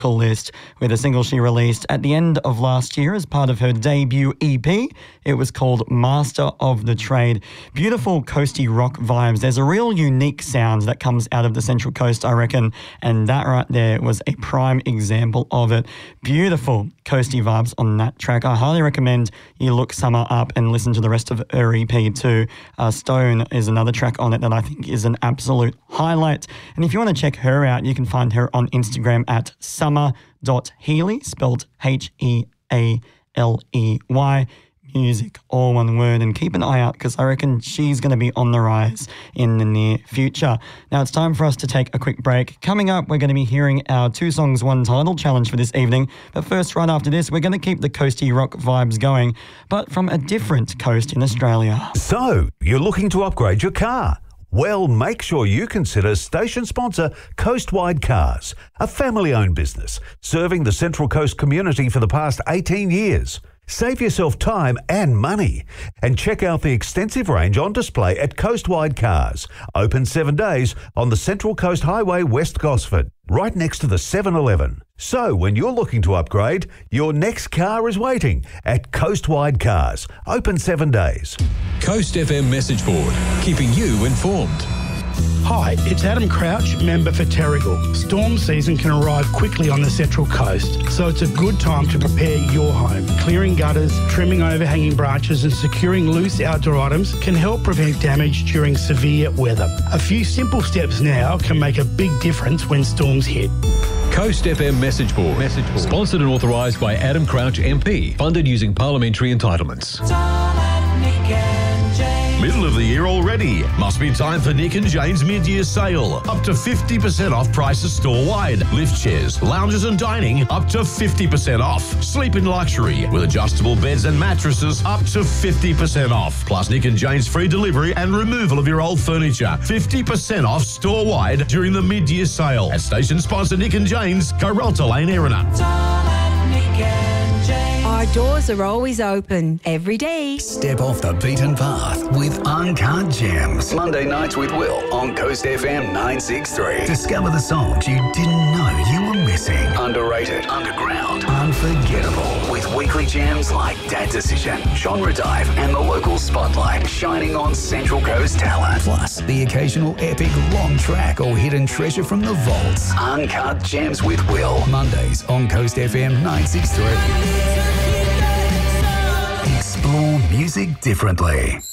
list with a single she released at the end of last year as part of her debut EP. It was called Master of the Trade. Beautiful coasty rock vibes. There's a real unique sound that comes out of the Central Coast, I reckon, and that right there was a prime example of it. Beautiful coasty vibes on that track. I highly recommend you look Summer up and listen to the rest of her EP too. Stone is another track on it that I think is an absolute highlight. And if you want to check her out, you can find her on Instagram at summer.healey, spelled Healey. Music, all one word, and keep an eye out because I reckon she's going to be on the rise in the near future. Now it's time for us to take a quick break. Coming up, we're going to be hearing our 2 songs, 1 title challenge for this evening. But first, right after this, we're going to keep the coasty rock vibes going, but from a different coast in Australia. So, you're looking to upgrade your car? Well, make sure you consider station sponsor Coastwide Cars, a family-owned business serving the Central Coast community for the past 18 years. Save yourself time and money and check out the extensive range on display at Coastwide Cars, open 7 days on the Central Coast Highway, West Gosford, right next to the 7-Eleven. So when you're looking to upgrade, your next car is waiting at Coastwide Cars, open 7 days. Coast FM message board, keeping you informed. Hi, it's Adam Crouch, member for Terrigal. Storm season can arrive quickly on the Central Coast, so it's a good time to prepare your home. Clearing gutters, trimming overhanging branches and securing loose outdoor items can help prevent damage during severe weather. A few simple steps now can make a big difference when storms hit. Coast FM message board. Sponsored and authorised by Adam Crouch MP. Funded using parliamentary entitlements. Middle of the year already. Must be time for Nick and Jane's mid-year sale. Up to 50% off prices store-wide. Lift chairs, lounges and dining up to 50% off. Sleep in luxury with adjustable beds and mattresses up to 50% off. Plus Nick and Jane's free delivery and removal of your old furniture. 50% off store-wide during the mid-year sale. At station sponsor Nick and Jane's, Coralta Lane, Erina. Our doors are always open, every day. Step off the beaten path with Uncut Gems. Monday nights with Will on Coast FM 963. Discover the songs you didn't know you were missing. Underrated, underground, unforgettable. With weekly gems like Dad Decision, Genre Dive, and the local spotlight shining on Central Coast talent. Plus, the occasional epic long track or hidden treasure from the vaults. Uncut Gems with Will. Mondays on Coast FM 963. Explore music differently.